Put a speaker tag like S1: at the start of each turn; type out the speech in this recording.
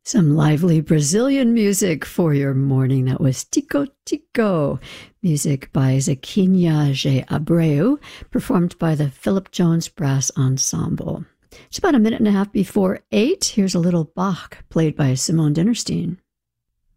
S1: Some lively Brazilian music for your morning. That was Tico Tico, music by Zequinha G. Abreu, performed by the Philip Jones Brass Ensemble. It's about a minute and a half before 8. Here's a little Bach, played by Simone Dinnerstein.